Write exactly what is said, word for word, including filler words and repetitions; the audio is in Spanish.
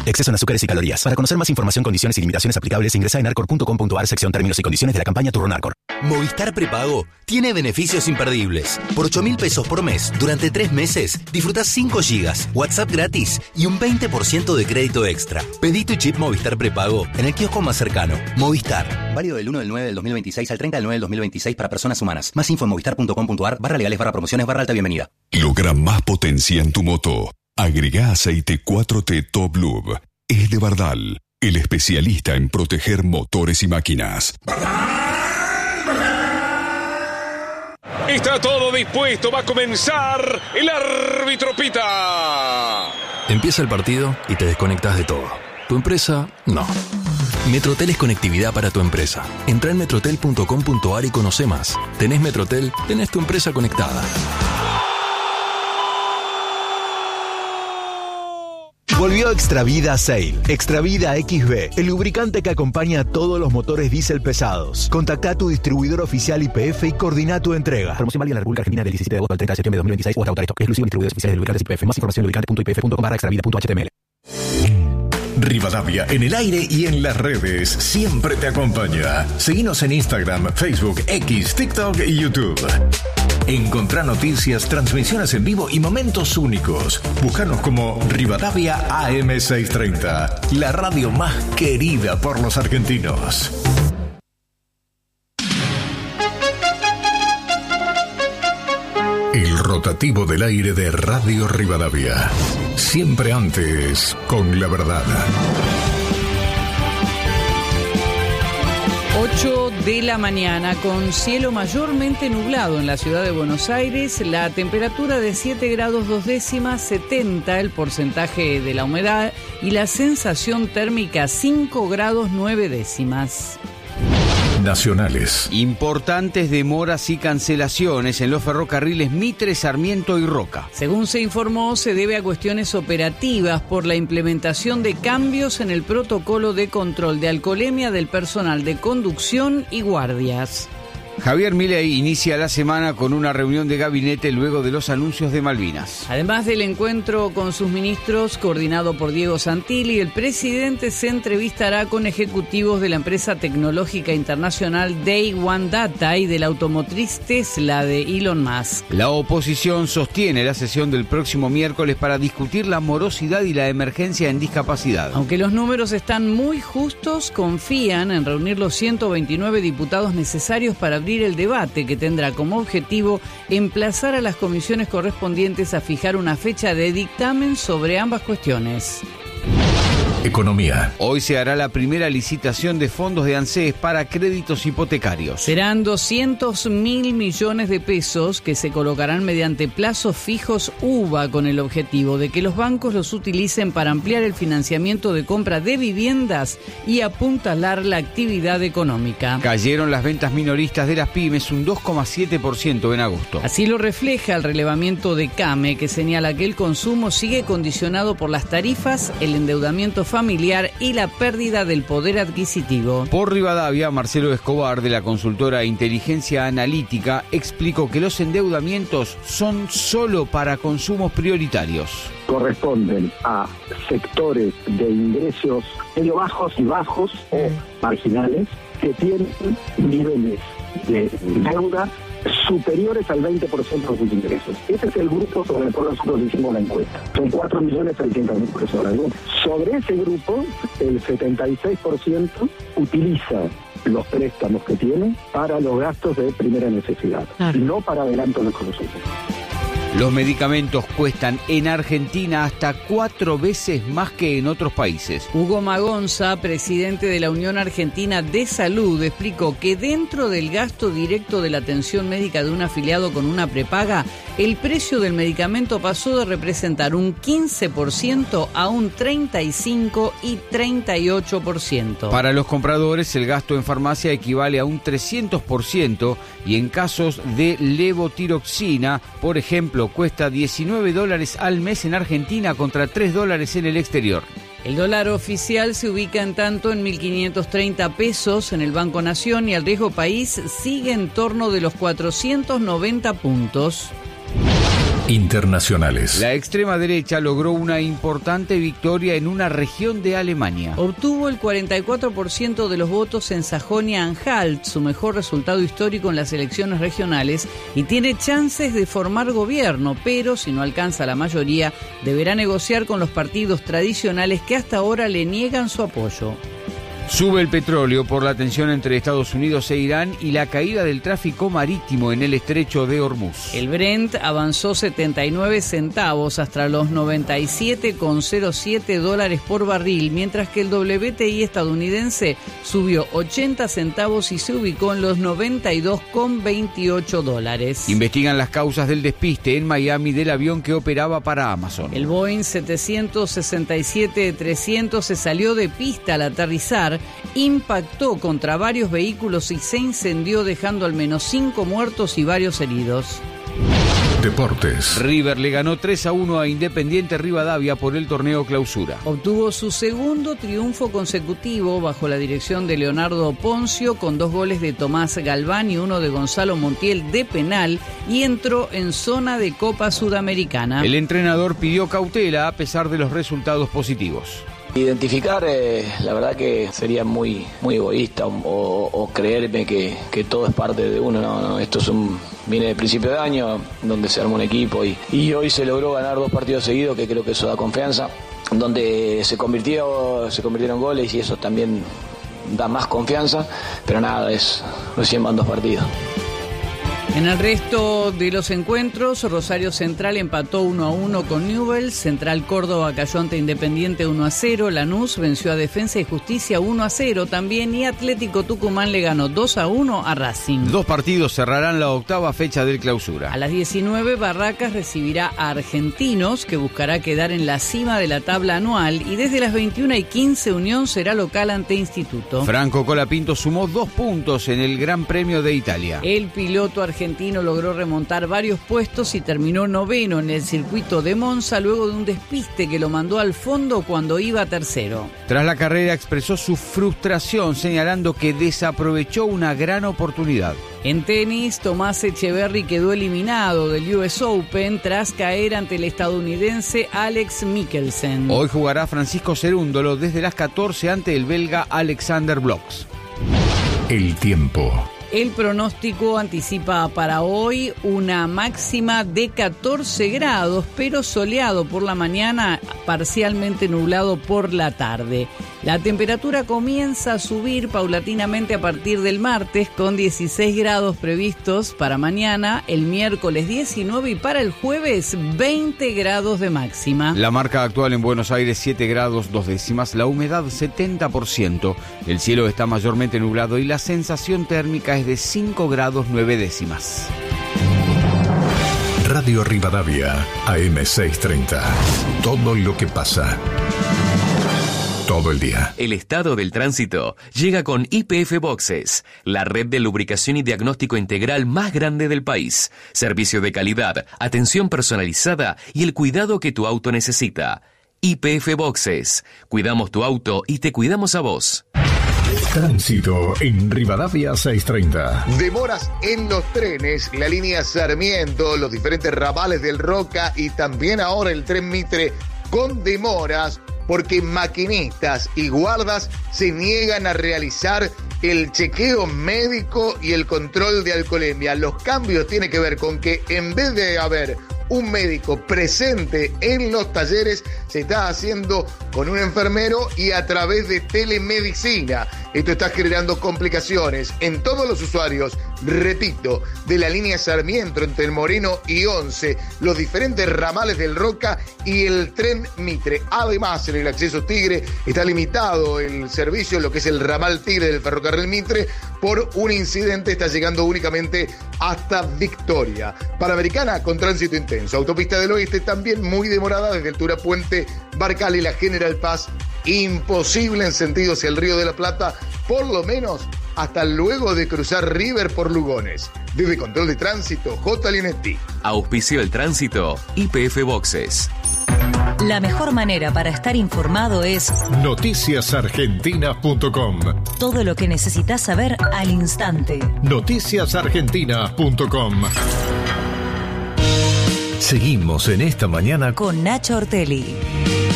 Exceso en azúcares y calorías. Para conocer más información, condiciones y limitaciones aplicables, ingresa en arcor punto com punto ar, sección términos y condiciones de la campaña Turno Arcor. Movistar Prepago tiene beneficios imperdibles. Por ocho mil pesos por mes, durante tres meses, disfrutás cinco gigas, WhatsApp gratis y un veinte por ciento de crédito extra. Pedí tu chip Movistar Prepago en el kiosco más cercano. Movistar. Válido del uno del nueve del dos mil veintiséis al treinta del nueve del dos mil veintiséis para personas humanas. Más info en movistar punto com punto ar, barra legales, barra promociones, barra alta bienvenida. Logra más potencia en tu moto. Agrega aceite cuatro T Top Lube. Es de Bardal, el especialista en proteger motores y máquinas. Está todo dispuesto, va a comenzar. El árbitro pita. Empieza el partido y te desconectas de todo. ¿Tu empresa? No. Metrotel es conectividad para tu empresa. Entra en metrotel punto com punto ar y conoce más. Tenés Metrotel, tenés tu empresa conectada. Volvió Extravida Sail. Extravida X B, el lubricante que acompaña a todos los motores diésel pesados. Contacta a tu distribuidor oficial Y P F y coordina tu entrega. Promoción válida en la República Argentina del diecisiete de agosto al treinta de septiembre de dos mil veintiséis o hasta agotar esto. Exclusivo en distribuidores oficiales de lubricantes Y P F. Más información en lubricante punto i p f punto com barra extravida punto h t m l. Rivadavia en el aire y en las redes siempre te acompaña. Seguinos en Instagram, Facebook, X, TikTok y YouTube. Encontrá noticias, transmisiones en vivo y momentos únicos. Búscanos como Rivadavia A M seiscientos treinta, la radio más querida por los argentinos. El rotativo del aire de Radio Rivadavia. Siempre antes con la verdad. ocho de la mañana, con cielo mayormente nublado en la ciudad de Buenos Aires, la temperatura de siete grados dos décimas, setenta el porcentaje de la humedad y la sensación térmica cinco grados nueve décimas. Nacionales. Importantes demoras y cancelaciones en los ferrocarriles Mitre, Sarmiento y Roca. Según se informó, se debe a cuestiones operativas por la implementación de cambios en el protocolo de control de alcoholemia del personal de conducción y guardias. Javier Milei inicia la semana con una reunión de gabinete luego de los anuncios de Malvinas. Además del encuentro con sus ministros, coordinado por Diego Santilli, el presidente se entrevistará con ejecutivos de la empresa tecnológica internacional Day One Data y de la automotriz Tesla de Elon Musk. La oposición sostiene la sesión del próximo miércoles para discutir la morosidad y la emergencia en discapacidad. Aunque los números están muy justos, confían en reunir los ciento veintinueve diputados necesarios para abrir el debate, que tendrá como objetivo emplazar a las comisiones correspondientes a fijar una fecha de dictamen sobre ambas cuestiones. Economía. Hoy se hará la primera licitación de fondos de ANSES para créditos hipotecarios. Serán doscientos mil millones de pesos que se colocarán mediante plazos fijos U V A, con el objetivo de que los bancos los utilicen para ampliar el financiamiento de compra de viviendas y apuntalar la actividad económica. Cayeron las ventas minoristas de las pymes un dos coma siete por ciento en agosto. Así lo refleja el relevamiento de CAME, que señala que el consumo sigue condicionado por las tarifas, el endeudamiento familiar y la pérdida del poder adquisitivo. Por Rivadavia, Marcelo Escobar, de la consultora Inteligencia Analítica, explicó que los endeudamientos son solo para consumos prioritarios. Corresponden a sectores de ingresos medio bajos y bajos o marginales que tienen niveles de deuda superiores al veinte por ciento de sus ingresos. Ese es el grupo sobre el cual nosotros hicimos la encuesta. Son cuatro millones trescientos mil personas. Sobre ese grupo, el setenta y seis por ciento utiliza los préstamos que tiene para los gastos de primera necesidad, claro, y no para adelantos de consumo. Los medicamentos cuestan en Argentina hasta cuatro veces más que en otros países. Hugo Magonza, presidente de la Unión Argentina de Salud, explicó que dentro del gasto directo de la atención médica de un afiliado con una prepaga, el precio del medicamento pasó de representar un quince por ciento a un treinta y cinco y treinta y ocho por ciento. Para los compradores, el gasto en farmacia equivale a un trescientos por ciento y en casos de levotiroxina, por ejemplo, cuesta diecinueve dólares al mes en Argentina contra tres dólares en el exterior. El dólar oficial se ubica en tanto en mil quinientos treinta pesos en el Banco Nación y el riesgo país sigue en torno de los cuatrocientos noventa puntos. Internacionales. La extrema derecha logró una importante victoria en una región de Alemania. Obtuvo el cuarenta y cuatro por ciento de los votos en Sajonia-Anhalt, su mejor resultado histórico en las elecciones regionales, y tiene chances de formar gobierno, pero si no alcanza la mayoría, deberá negociar con los partidos tradicionales que hasta ahora le niegan su apoyo. Sube el petróleo por la tensión entre Estados Unidos e Irán y la caída del tráfico marítimo en el estrecho de Hormuz. El Brent avanzó setenta y nueve centavos hasta los noventa y siete con cero siete dólares por barril, mientras que el W T I estadounidense subió ochenta centavos y se ubicó en los noventa y dos con veintiocho dólares. Investigan las causas del despiste en Miami del avión que operaba para Amazon. El Boeing setecientos sesenta y siete trescientos se salió de pista al aterrizar, impactó contra varios vehículos y se incendió, dejando al menos cinco muertos y varios heridos. Deportes. River le ganó tres a uno a Independiente Rivadavia por el torneo Clausura. Obtuvo su segundo triunfo consecutivo bajo la dirección de Leonardo Poncio, con dos goles de Tomás Galván y uno de Gonzalo Montiel de penal, y entró en zona de Copa Sudamericana. El entrenador pidió cautela a pesar de los resultados positivos. Identificar, eh, la verdad que sería muy muy egoísta o, o creerme que, que todo es parte de uno. No, no, esto es un, viene de principio de año, donde se armó un equipo y, y hoy se logró ganar dos partidos seguidos, que creo que eso da confianza, donde se convirtió, se convirtieron goles y eso también da más confianza, pero nada, es recién van dos partidos. En el resto de los encuentros, Rosario Central empató uno a uno con Newell's, Central Córdoba cayó ante Independiente uno a cero, Lanús venció a Defensa y Justicia uno a cero también, y Atlético Tucumán le ganó dos a uno a Racing. Dos partidos cerrarán la octava fecha del Clausura. A las diecinueve, Barracas recibirá a Argentinos, que buscará quedar en la cima de la tabla anual, y desde las veintiuna y quince, Unión será local ante Instituto. Franco Colapinto sumó dos puntos en el Gran Premio de Italia. El piloto argentino argentino logró remontar varios puestos y terminó noveno en el circuito de Monza luego de un despiste que lo mandó al fondo cuando iba tercero. Tras la carrera expresó su frustración señalando que desaprovechó una gran oportunidad. En tenis, Tomás Echeverry quedó eliminado del U S Open tras caer ante el estadounidense Alex Mikkelsen. Hoy jugará Francisco Cerúndolo desde las catorce ante el belga Alexander Blocks. El tiempo. El pronóstico anticipa para hoy una máxima de catorce grados, pero soleado por la mañana, parcialmente nublado por la tarde. La temperatura comienza a subir paulatinamente a partir del martes, con dieciséis grados previstos para mañana, el miércoles diecinueve y para el jueves veinte grados de máxima. La marca actual en Buenos Aires siete grados dos décimas, la humedad setenta por ciento, el cielo está mayormente nublado y la sensación térmica es de cinco grados nueve décimas. Radio Rivadavia, A M seiscientos treinta. Todo lo que pasa. Todo el día. El estado del tránsito llega con Y P F Boxes, la red de lubricación y diagnóstico integral más grande del país. Servicio de calidad, atención personalizada y el cuidado que tu auto necesita. Y P F Boxes. Cuidamos tu auto y te cuidamos a vos. Tránsito en Rivadavia seiscientos treinta. Demoras en los trenes, la línea Sarmiento, los diferentes ramales del Roca y también ahora el tren Mitre con demoras porque maquinistas y guardas se niegan a realizar el chequeo médico y el control de alcoholemia. Los cambios tienen que ver con que en vez de haber un médico presente en los talleres, se está haciendo con un enfermero y a través de telemedicina. Esto está generando complicaciones en todos los usuarios, repito, de la línea Sarmiento entre el Moreno y once, los diferentes ramales del Roca y el tren Mitre. Además, en el acceso Tigre está limitado el servicio, lo que es el ramal Tigre del ferrocarril Mitre, por un incidente está llegando únicamente hasta Victoria. Panamericana con tránsito intenso. Autopista del Oeste también muy demorada desde altura Puente Barcal y la General Paz. Imposible en sentido hacia el Río de la Plata, por lo menos hasta luego de cruzar River por Lugones. Desde Control de Tránsito, J. Linetti. Auspicio el tránsito, Y P F Boxes. La mejor manera para estar informado es noticias argentinas punto com. Todo lo que necesitas saber al instante. noticias argentinas punto com. Seguimos en esta mañana con Nacho Ortelli.